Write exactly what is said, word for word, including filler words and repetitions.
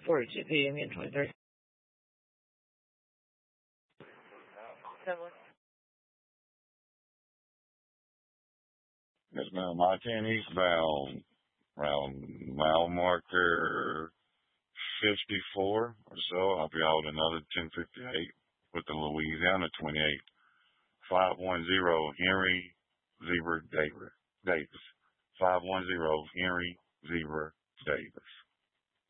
forty-two P M and twenty-three. Yes, ma'am. I ten eastbound, around mile marker fifty-four or so. I'll be out another ten fifty-eight with the Louisiana twenty-eight. five one zero Henry Zebra Davis. Davis. five one zero Henry Zebra Davis.